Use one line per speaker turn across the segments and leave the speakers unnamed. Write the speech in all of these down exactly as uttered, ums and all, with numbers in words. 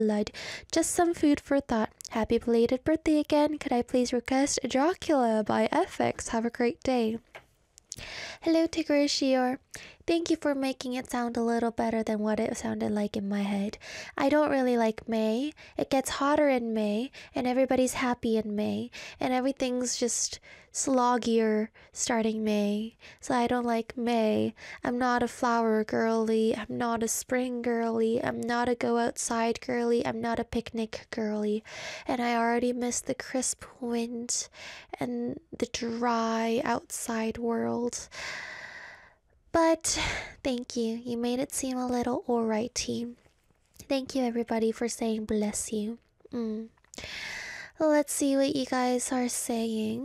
blood. Just some food for thought. Happy belated birthday again. Could I please request Dracula by F X? Have a great day. Hello, Tigrishior. Thank you for making it sound a little better than what it sounded like in my head. I don't really like May. It gets hotter in May, and everybody's happy in May, and everything's just sloggier starting May. So I don't like May. I'm not a flower girly. I'm not a spring girly. I'm not a go outside girly. I'm not a picnic girly. And I already miss the crisp wind and the dry outside world. But thank you. You made it seem a little alright, team. Thank you, everybody, for saying bless you. Mm. Let's see what you guys are saying.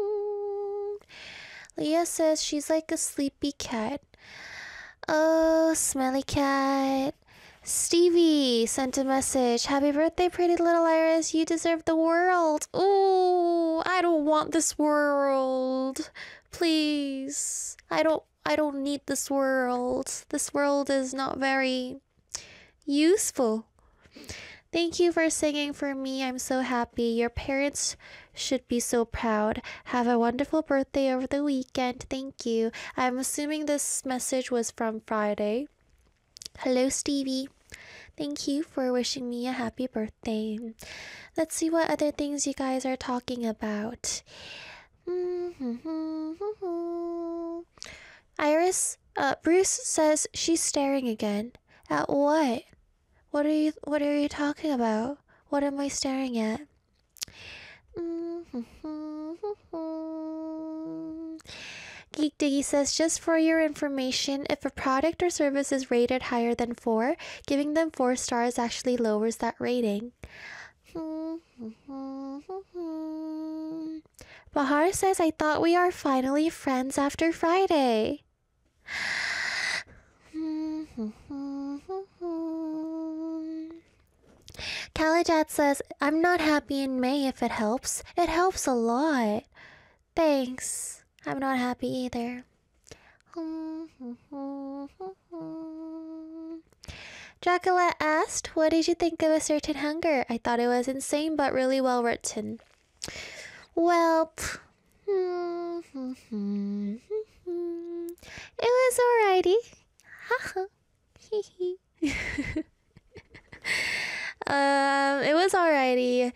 Leah says she's like a sleepy cat. Oh, smelly cat. Stevie sent a message. Happy birthday, pretty little Iris. You deserve the world. Ooh, I don't want this world. Please. I don't I don't need this world. This world is not very useful. Thank you for singing for me. I'm so happy. Your parents should be so proud. Have a wonderful birthday over the weekend. Thank you. I'm assuming this message was from Friday. Hello, Stevie. Thank you for wishing me a happy birthday. Let's see what other things you guys are talking about. Iris, uh, Bruce says she's staring again. At what? What are you, what are you talking about? What am I staring at? Geek Diggy says, just for your information, if a product or service is rated higher than four, giving them four stars actually lowers that rating. Bahar says, I thought we are finally friends after Friday. Kalajat says, I'm not happy in May if it helps. It helps a lot. Thanks. I'm not happy either. Dracula asked, what did you think of A Certain Hunger? I thought it was insane but really well written. Well, it was alrighty. um, it was alrighty.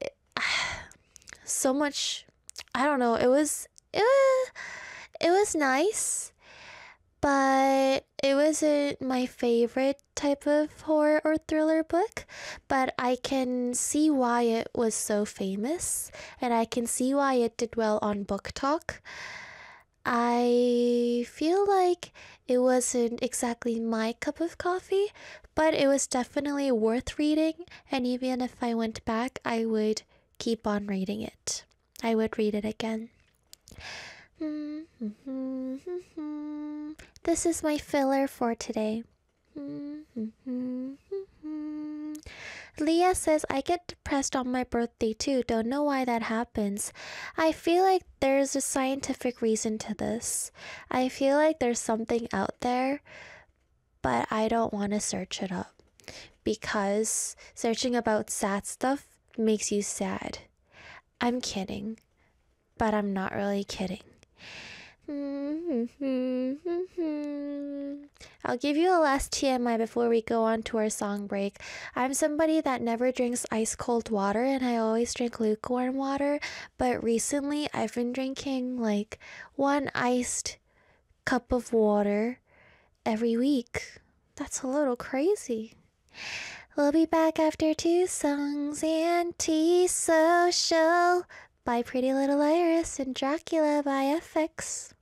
So much, I don't know. It was, it was, it was nice, but it wasn't my favorite type of horror or thriller book. But I can see why it was so famous, and I can see why it did well on Book Talk. I feel like it wasn't exactly my cup of coffee, but it was definitely worth reading, and even if I went back, I would keep on reading it. I would read it again. This is my filler for today. Leah says, I get depressed on my birthday too. Don't know why that happens. I feel like there's a scientific reason to this. I feel like there's something out there, but I don't want to search it up. Because searching about sad stuff makes you sad. I'm kidding. But I'm not really kidding. I'll give you a last T M I before we go on to our song break. I'm somebody that never drinks ice cold water, and I always drink lukewarm water, but recently I've been drinking like one iced cup of water every week. That's a little crazy. We'll be back after two songs. Anti-social by Pretty Little Iris and Dracula by F X.